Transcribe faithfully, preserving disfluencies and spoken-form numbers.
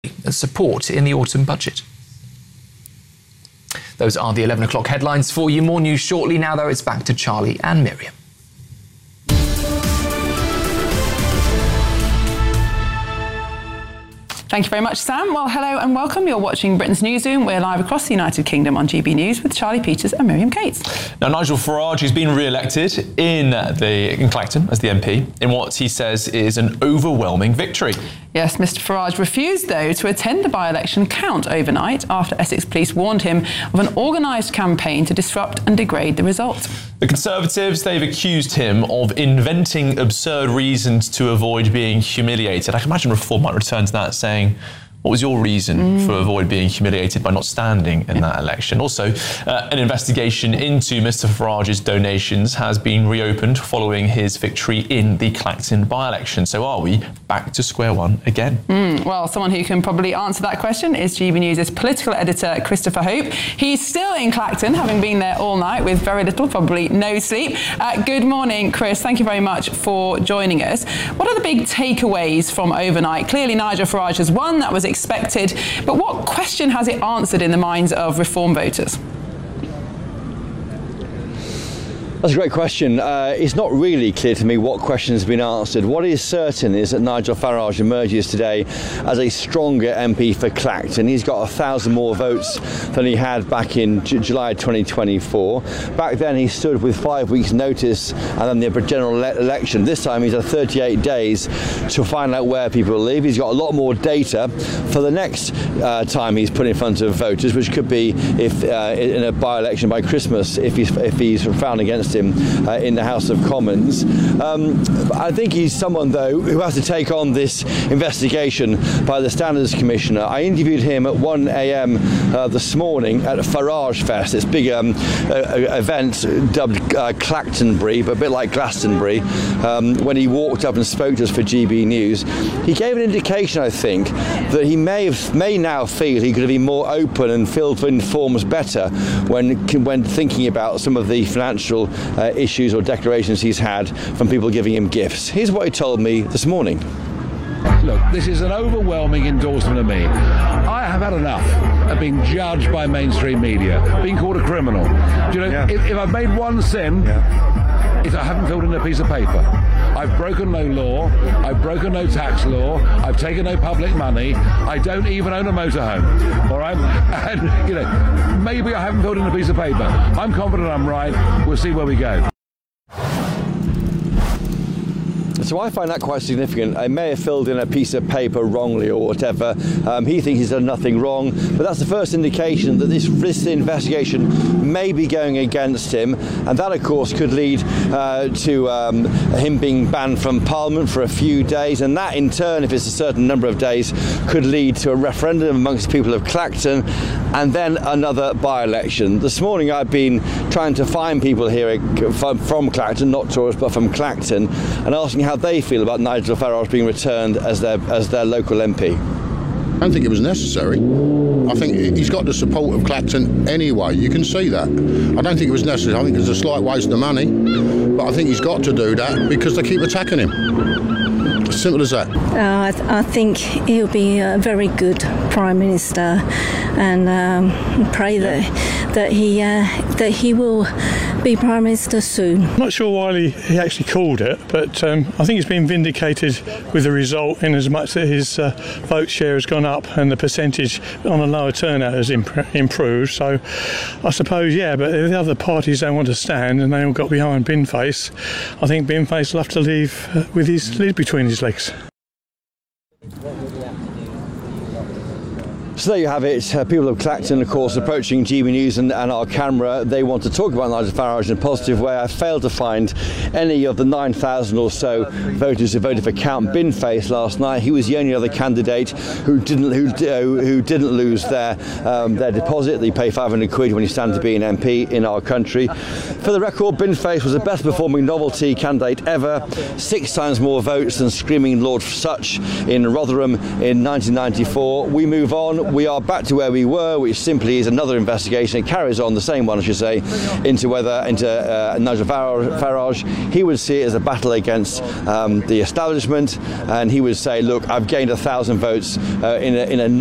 support in the autumn budget. Those are the eleven o'clock headlines for you. More news shortly. Now, though, it's back to Charlie and Miriam. Thank you very much, Sam. Well, hello and welcome. You're watching Britain's Newsroom. We're live across the United Kingdom on G B News with Charlie Peters and Miriam Cates. Now, Nigel Farage has been re-elected in, the, in Clacton as the M P in what he says is an overwhelming victory. Yes, Mr Farage refused, though, to attend the by-election count overnight after Essex Police warned him of an organised campaign to disrupt and degrade the result. The Conservatives, they've accused him of inventing absurd reasons to avoid being humiliated. I can imagine Reform might return to that, saying, what was your reason mm. for avoid being humiliated by not standing in that election? Also, uh, an investigation into Mr Farage's donations has been reopened following his victory in the Clacton by-election. So are we back to square one again? Mm, well, someone who can probably answer that question is G B News' political editor, Christopher Hope. He's still in Clacton, having been there all night with very little, probably no sleep. Uh, good morning, Chris. Thank you very much for joining us. What are the big takeaways from overnight? Clearly, Nigel Farage has won. That was expected, but what question has it answered in the minds of Reform voters? That's a great question. Uh, it's not really clear to me what question has been answered. What is certain is that Nigel Farage emerges today as a stronger M P for Clacton. He's got a thousand more votes than he had back in J- July twenty twenty-four. Back then he stood with five weeks notice and then the general ele- election. This time he's had thirty-eight days to find out where people live. He's got a lot more data for the next uh, time he's put in front of voters, which could be if uh, in a by-election by Christmas, if he's, if he's found against him uh, in the House of Commons. Um, I think he's someone, though, who has to take on this investigation by the Standards Commissioner. I interviewed him at one a m uh, this morning at Farage Fest, this big um, uh, event dubbed uh, Clactonbury, but a bit like Glastonbury, um, when he walked up and spoke to us for G B News. He gave an indication, I think, that he may have, may now feel he could have been more open and filled in forms better when, when thinking about some of the financial Uh, issues or declarations he's had from people giving him gifts. Here's what he told me this morning. Look, this is an overwhelming endorsement of me. I have had enough of being judged by mainstream media, being called a criminal. Do you know, yeah. if, if I've made one sin, yeah. it's I haven't filled in a piece of paper. I've broken no law, I've broken no tax law, I've taken no public money, I don't even own a motorhome, all right? And, you know, maybe I haven't filled in a piece of paper. I'm confident I'm right, we'll see where we go. So I find that quite significant. I may have filled in a piece of paper wrongly or whatever. Um, he thinks he's done nothing wrong, but that's the first indication that this, this investigation may be going against him, and that, of course, could lead uh, to um, him being banned from Parliament for a few days, and that, in turn, if it's a certain number of days, could lead to a referendum amongst the people of Clacton, and then another by-election. This morning I've been trying to find people here from, from Clacton, not tourists, but from Clacton, and asking how they feel about Nigel Farage being returned as their as their local M P. I don't think it was necessary. I think he's got the support of Clacton anyway. You can see that. I don't think it was necessary. I think it's a slight waste of money, but I think he's got to do that because they keep attacking him. Simple as that. Uh, I, th- I think he'll be a very good Prime Minister, and um, pray that that he uh, that he will be Prime Minister soon. I'm not sure why he, he actually called it, but um, I think he's been vindicated with the result in as much that his uh, vote share has gone up and the percentage on a lower turnout has imp- improved. So I suppose, yeah, but if the other parties don't want to stand and they all got behind Binface, I think Binface will have to leave uh, with his lid between his legs. So there you have it. Uh, people of Clacton, of course, approaching G B News and, and our camera. They want to talk about Nigel Farage in a positive way. I failed to find any of the nine thousand or so voters who voted for Count Binface last night. He was the only other candidate who didn't who, uh, who didn't lose their um, their deposit. They pay five hundred quid when you stand to be an M P in our country. For the record, Binface was the best performing novelty candidate ever. Six times more votes than screaming Lord Such in Rotherham in nineteen ninety-four. We move on. on. We are back to where we were, which simply is another investigation. It carries on, the same one, I should say, into whether into uh, Nigel Farage. He would see it as a battle against um, the establishment, and he would say, look, I've gained a thousand votes uh, in a, in a